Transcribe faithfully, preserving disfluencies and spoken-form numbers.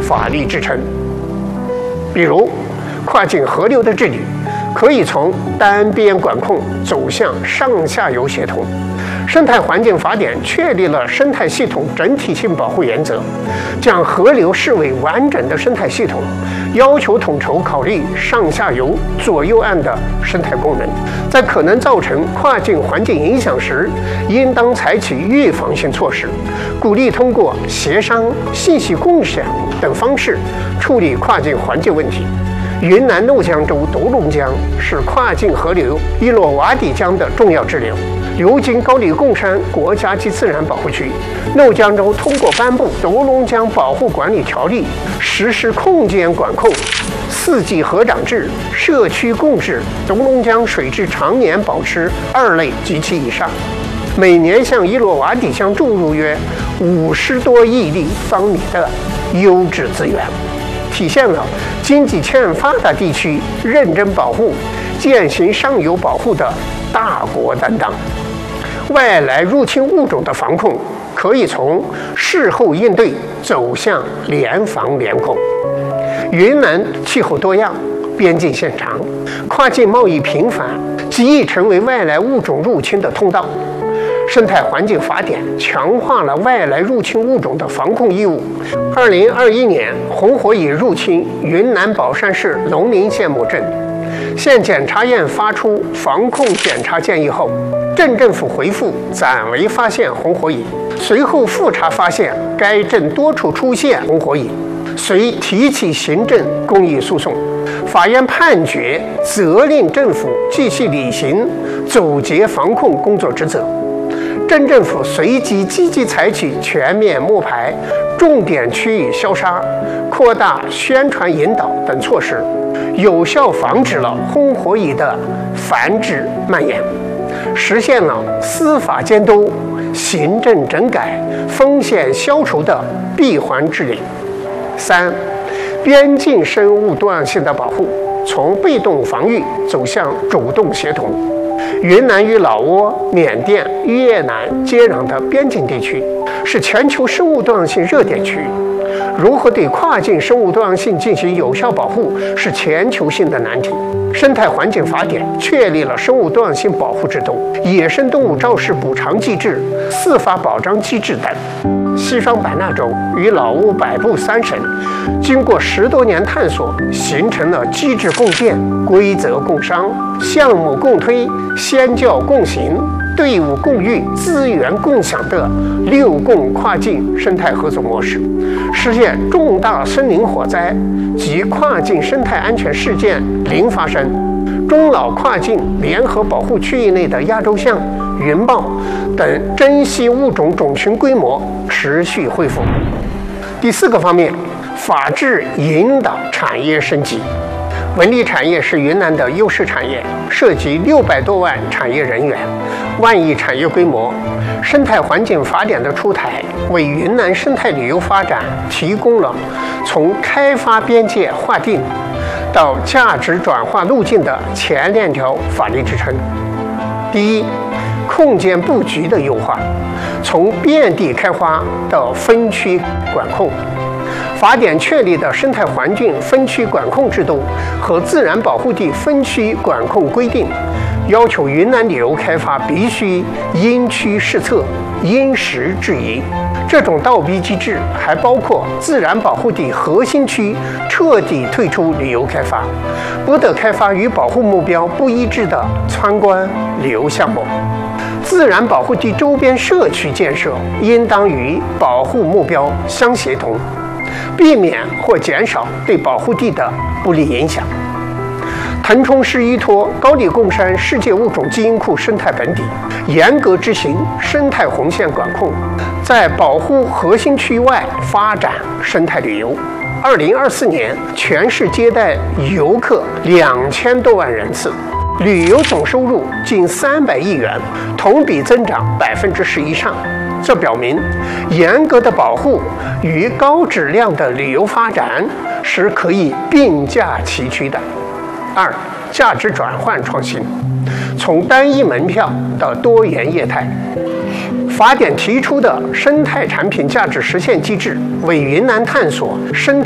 法律支撑。比如，跨境河流的治理可以从单边管控走向上下游协同。生态环境法典确立了生态系统整体性保护原则，将河流视为完整的生态系统，要求统筹考虑上下游、左右岸的生态功能。在可能造成跨境环境影响时，应当采取预防性措施，鼓励通过协商、信息共享等方式处理跨境环境问题。云南怒江州独龙江是跨境河流伊洛瓦底江的重要支流，流经高黎贡山国家级自然保护区。怒江州通过颁布《独龙江保护管理条例》，实施空间管控、四季河长制、社区共治，独龙江水质常年保持二类及其以上，每年向伊洛瓦底江注入约五十多亿立方米的优质资源，体现了经济欠发达地区认真保护、践行上游保护的大国担当。外来入侵物种的防控可以从事后应对走向联防联控。云南气候多样，边境线长，跨境贸易频繁，极易成为外来物种入侵的通道。生态环境法典强化了外来入侵物种的防控义务。二零二一年，红火蚁入侵云南保山市龙陵县某镇，县检察院发出防控检查建议后，镇政府回复暂未发现红火蚁。随后复查发现该镇多处出现红火蚁，遂提起行政公益诉讼。法院判决责令政府继续履行阻截防控工作职责。镇政府随即积极采取全面摸排、重点区域消杀、扩大宣传引导等措施，有效防止了红火蚁的繁殖蔓延，实现了司法监督、行政整改、风险消除的闭环治理。三、边境生物多样性的保护从被动防御走向主动协同。云南与老挝、缅甸、越南接壤的边境地区是全球生物多样性热点区域，如何对跨境生物多样性进行有效保护是全球性的难题。生态环境法典确立了生物多样性保护制度、野生动物肇事补偿机制、司法保障机制等。西双版纳州与老挝北部三省经过十多年探索，形成了机制共建、规则共商、项目共推、先教共行、队伍共育、资源共享的六共跨境生态合作模式，实现重大森林火灾及跨境生态安全事件零发生。中老跨境联合保护区域内的亚洲象、云豹等珍稀物种种群规模持续恢复。第四个方面，法治引导产业升级。文旅产业是云南的优势产业，涉及六百多万产业人员，万亿产业规模。生态环境法典的出台，为云南生态旅游发展提供了从开发边界划定到价值转化路径的前链条法律支撑。第一，空间布局的优化，从遍地开花到分区管控。法典确立的生态环境分区管控制度和自然保护地分区管控规定，要求云南旅游开发必须因区施策、因时制宜。这种倒逼机制还包括自然保护地核心区彻底退出旅游开发，不得开发与保护目标不一致的参观旅游项目。自然保护地周边社区建设应当与保护目标相协同，避免或减少对保护地的不利影响。腾冲市依托高黎贡山世界物种基因库生态本底，严格执行生态红线管控，在保护核心区外发展生态旅游。二零二四年，全市接待游客两千多万人次，旅游总收入近三百亿元，同比增长百分之十以上。这表明，严格的保护与高质量的旅游发展是可以并驾齐驱的。二、价值转换创新，从单一门票到多元业态。法典提出的生态产品价值实现机制，为云南探索生态